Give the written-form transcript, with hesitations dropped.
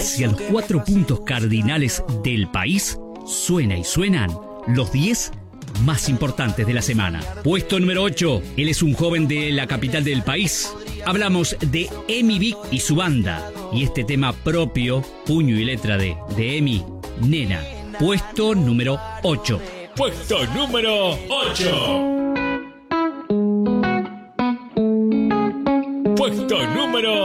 Hacia los 4 puntos cardinales del país, suena y suenan los 10 más importantes de la semana. Puesto número 8, él es un joven de la capital del país. Hablamos de Emi Vick y su banda, y este tema propio, puño y letra de Emi, Nena. Puesto número 8. Puesto número 8. Puesto número